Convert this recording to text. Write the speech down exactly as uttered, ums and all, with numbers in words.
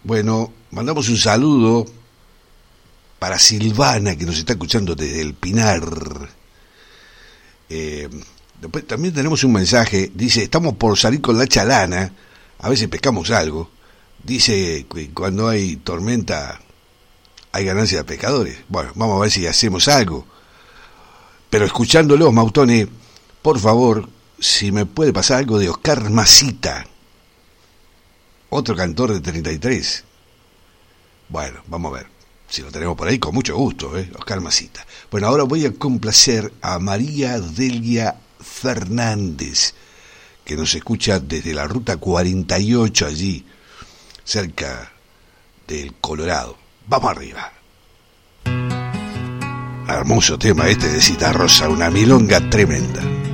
Bueno, mandamos un saludo para Silvana, que nos está escuchando desde el Pinar. Eh, después también tenemos un mensaje, dice, estamos por salir con la chalana, a veces pescamos algo. Dice que cuando hay tormenta hay ganancia de pescadores. Bueno, vamos a ver si hacemos algo. Pero escuchándolos, Mautone, por favor, si me puede pasar algo de Oscar Masita, otro cantor de treinta y tres. Bueno, vamos a ver. Si lo tenemos por ahí, con mucho gusto, ¿eh? Oscar Masita. Bueno, ahora voy a complacer a María Delia Fernández, que nos escucha desde la ruta cuarenta y ocho, allí, cerca del Colorado. Vamos arriba. Hermoso tema este de Citarrosa, una milonga tremenda.